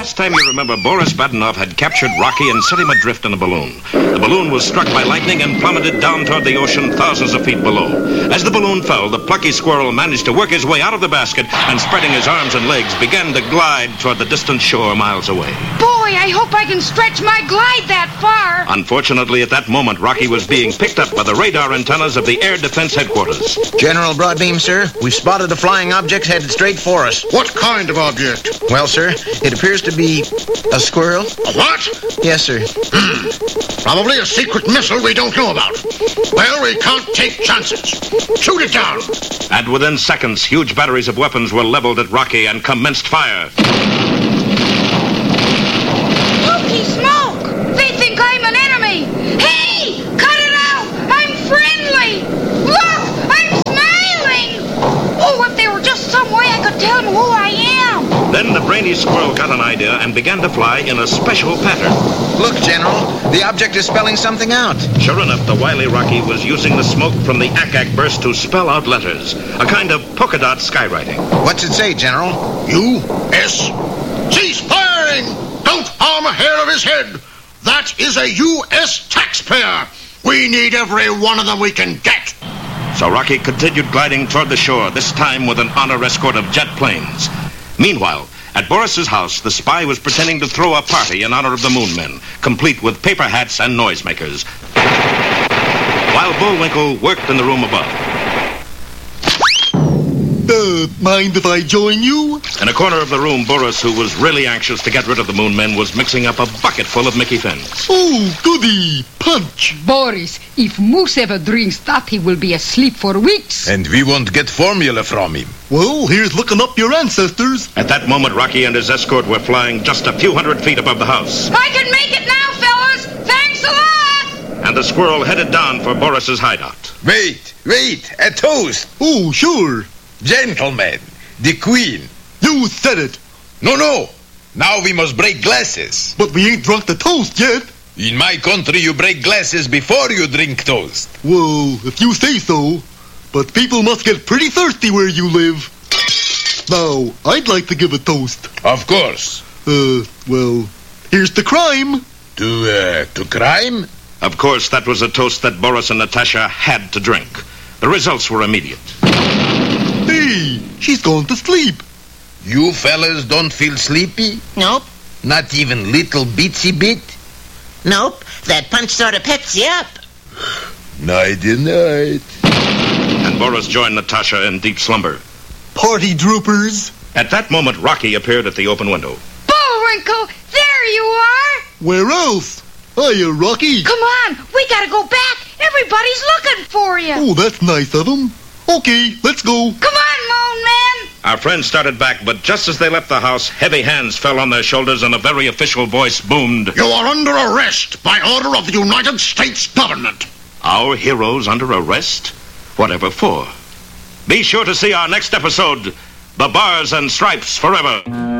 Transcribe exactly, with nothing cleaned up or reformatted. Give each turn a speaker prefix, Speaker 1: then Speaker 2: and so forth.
Speaker 1: Last time you remember, Boris Badenov had captured Rocky and set him adrift in a balloon. The balloon was struck by lightning and plummeted down toward the ocean thousands of feet below. As the balloon fell, the plucky squirrel managed to work his way out of the basket and, spreading his arms and legs, began to glide toward the distant shore miles away.
Speaker 2: Boy, I hope I can stretch my glide that far.
Speaker 1: Unfortunately, at that moment, Rocky was being picked up by the radar antennas of the Air Defense Headquarters.
Speaker 3: General Broadbeam, sir, we've spotted a flying object headed straight for us.
Speaker 4: What kind of object?
Speaker 3: Well, sir, it appears to be a squirrel.
Speaker 4: A what?
Speaker 3: Yes, sir.
Speaker 4: Hmm. Probably a secret missile we don't know about. Well, we can't take chances. Shoot it down.
Speaker 1: And within seconds, huge batteries of weapons were leveled at Rocky and commenced fire.
Speaker 2: Holy smoke! They think I'm an enemy. Hey! Cut it out! I'm friendly! Look! I'm smiling! Oh, if there were just some way I could tell them who I am.
Speaker 1: Then the brainy squirrel got an idea and began to fly in a special pattern.
Speaker 3: Look, General, the object is spelling something out.
Speaker 1: Sure enough, the wily Rocky was using the smoke from the ack-ack burst to spell out letters, a kind of polka dot skywriting.
Speaker 3: What's it say, General?
Speaker 4: U S Cease firing! Don't harm a hair of his head. That is a U S taxpayer. We need every one of them we can get.
Speaker 1: So Rocky continued gliding toward the shore, this time with an honor escort of jet planes. Meanwhile, at Boris's house, the spy was pretending to throw a party in honor of the Moon Men, complete with paper hats and noisemakers, while Bullwinkle worked in the room above.
Speaker 5: Uh, mind if I join you?
Speaker 1: In a corner of the room, Boris, who was really anxious to get rid of the Moon Men, was mixing up a bucket full of Mickey Fins.
Speaker 5: Oh, goody! Punch!
Speaker 6: Boris, if Moose ever drinks that, he will be asleep for weeks.
Speaker 7: And we won't get formula from him.
Speaker 5: Well, here's looking up your ancestors.
Speaker 1: At that moment, Rocky and his escort were flying just a few hundred feet above the house.
Speaker 2: I can make it now, fellas. Thanks a lot.
Speaker 1: And the squirrel headed down for Boris's hideout.
Speaker 7: Wait, wait, a toast.
Speaker 5: Oh, sure.
Speaker 7: Gentlemen, the Queen.
Speaker 5: You said it.
Speaker 7: No, no. Now we must break glasses.
Speaker 5: But we ain't drunk the toast yet.
Speaker 7: In my country, you break glasses before you drink toast.
Speaker 5: Well, if you say so. But people must get pretty thirsty where you live. Now, I'd like to give a toast.
Speaker 7: Of course.
Speaker 5: Uh, well, here's the crime.
Speaker 7: To, uh, to crime?
Speaker 1: Of course, that was a toast that Boris and Natasha had to drink. The results were immediate.
Speaker 5: Hey, she's gone to sleep.
Speaker 7: You fellas don't feel sleepy?
Speaker 8: Nope.
Speaker 7: Not even little bitsy bit?
Speaker 8: Nope. That punch sort of pets you up.
Speaker 7: Nighty night.
Speaker 1: And Boris joined Natasha in deep slumber.
Speaker 5: Party droopers.
Speaker 1: At that moment, Rocky appeared at the open window.
Speaker 2: Bullwinkle, there you are.
Speaker 5: Where else? Hiya, Rocky.
Speaker 2: Come on, we gotta go back. Everybody's looking for you.
Speaker 5: Oh, that's nice of them. Okay, let's go.
Speaker 2: Come on, Moon Man.
Speaker 1: Our friends started back, but just as they left the house, heavy hands fell on their shoulders and a very official voice boomed.
Speaker 4: You are under arrest by order of the United States government.
Speaker 1: Our heroes under arrest? Whatever for? Be sure to see our next episode, The Bars and Stripes Forever.